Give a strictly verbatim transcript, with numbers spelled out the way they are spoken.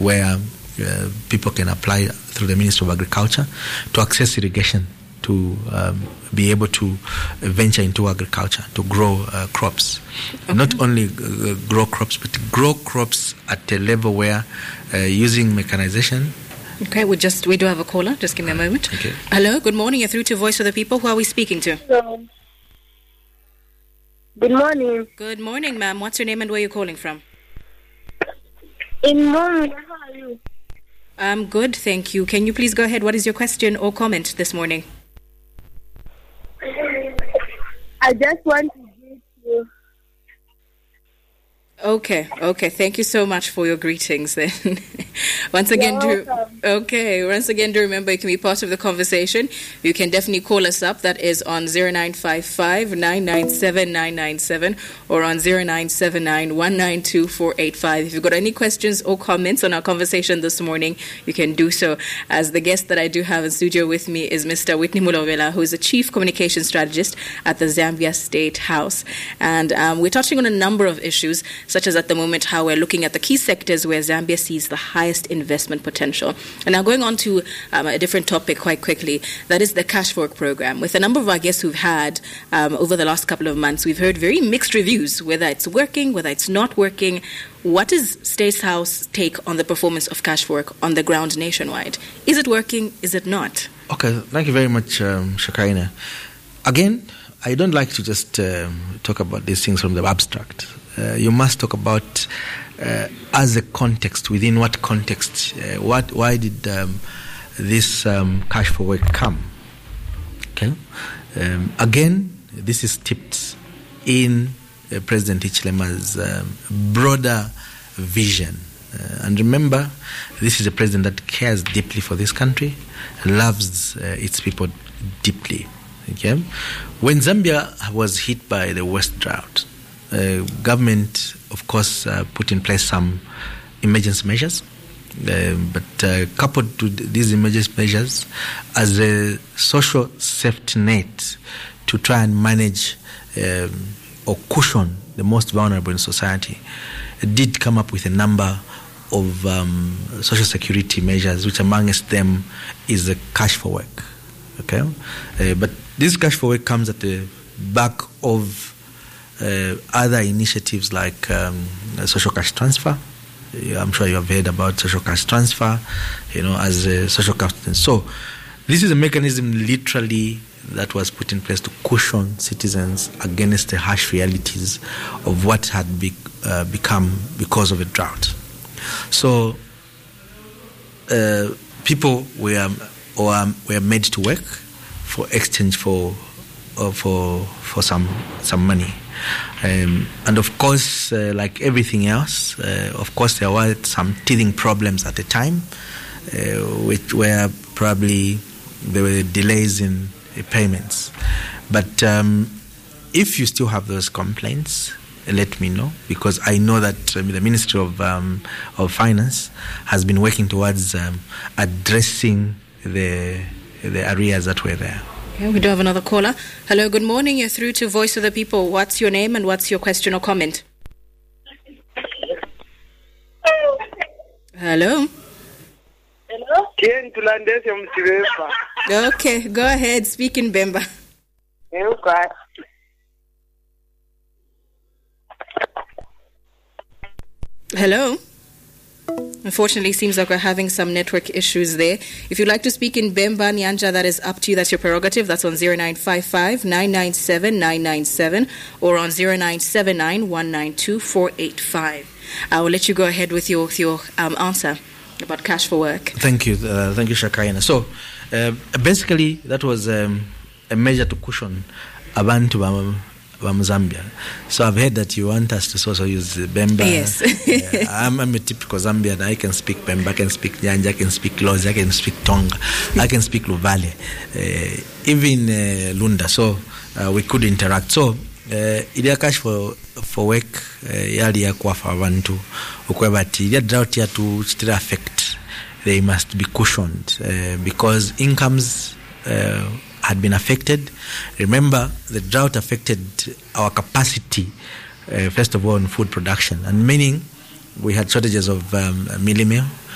where uh, people can apply through the Ministry of Agriculture to access irrigation, to um, be able to venture into agriculture, to grow uh, crops. Okay. Not only uh, grow crops, but grow crops at a level where uh, using mechanization. Okay, we just we do have a caller. Just give me a moment. Okay. Hello, good morning. You're through to Voice of the People. Who are we speaking to? Hello. Good morning. Good morning, ma'am. What's your name and where are you calling from? In morning, how are you? I'm good, thank you. Can you please go ahead? What is your question or comment this morning? I just want to greet you. Okay, okay. Thank you so much for your greetings then. Once again, do, okay, once again, do remember you can be part of the conversation. You can definitely call us up. That is on zero nine five five, nine nine seven, nine nine seven or on zero nine seven nine, one nine two, four eight five. If you've got any questions or comments on our conversation this morning, you can do so. As the guest that I do have in studio with me is Mister Whitney Mulovela, who is the Chief Communication Strategist at the Zambia State House. And um, we're touching on a number of issues, such as at the moment how we're looking at the key sectors where Zambia sees the highest investment potential. And now going on to um, a different topic quite quickly, that is the Cash for Work program. With a number of our guests who've had um, over the last couple of months, we've heard very mixed reviews, whether it's working, whether it's not working. What is State House take on the performance of Cash for Work on the ground nationwide? Is it working? Is it not? Okay, thank you very much, um, Shakaina. Again, I don't like to just um, talk about these things from the abstract. Uh, you must talk about uh, as a context, within what context, uh, what, why did um, this um, Cash for Work come? Okay. Um, again, this is tipped in uh, President Hichilema's um, broader vision. Uh, and remember, this is a president that cares deeply for this country, loves uh, its people deeply. Okay. When Zambia was hit by the worst drought, Uh, government, of course, uh, put in place some emergency measures, uh, but uh, coupled to these emergency measures as a social safety net to try and manage um, or cushion the most vulnerable in society, it did come up with a number of um, social security measures, which amongst them is the Cash for Work. Okay, uh, but this Cash for Work comes at the back of Uh, other initiatives like um, social cash transfer. I'm sure you have heard about social cash transfer, you know, as a social cash. So this is a mechanism literally that was put in place to cushion citizens against the harsh realities of what had be, uh, become because of a drought. So uh, people were or um, were made to work for exchange for uh, for for some some money. Um, and of course, uh, like everything else, uh, of course, there were some teething problems at the time, uh, which were probably there were delays in uh, payments. But um, if you still have those complaints, let me know, because I know that um, the Ministry of um, of Finance has been working towards um, addressing the the areas that were there. Okay, we do have another caller. Hello, good morning. You're through to Voice of the People. What's your name and what's your question or comment? Hello? Hello? Okay, go ahead. Speak in Bemba. Okay. Hello? Unfortunately, it seems like we're having some network issues there. If you'd like to speak in Bemba, Nyanja, that is up to you. That's your prerogative. That's on zero nine five five, nine nine seven, nine nine seven or on zero nine seven nine, one nine two, four eight five. I will let you go ahead with your, with your um, answer about Cash for Work. Thank you. Uh, thank you, Shakaina. So, uh, basically, that was um, a measure to cushion abantu bam Zambia. So I've heard that you want us to also use Bemba. Yes. uh, I'm, I'm a typical Zambian. I can speak Bemba, I can speak Nyanja, I can speak Lozi, I can speak Tonga, I can speak Luvale, uh, even uh, Lunda. So uh, we could interact. So uh, Cash for for Work yali yakwafa abantu okwebati ya drought ya to still affect, they must be cushioned uh, because incomes uh, had been affected. Remember, the drought affected our capacity, uh, first of all, in food production, and meaning we had shortages of um, mealie meal,